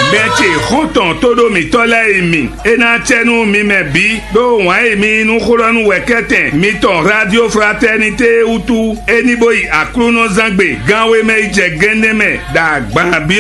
Bẹ́ẹ̀tì kúntàn tó domi tọ́lá èmi. Ena tẹnu mi mẹ́ bí. Dó wọ́n èmi inú kúrọ́nù wẹ̀kẹ́tẹ̀. Mi tàn Radio Fraternité Utu. Eniboyi àkúrúnú zangbe. Gánwé mẹ́ ìjẹ́ gẹ́ndẹ́mẹ̀. Dàgbà bí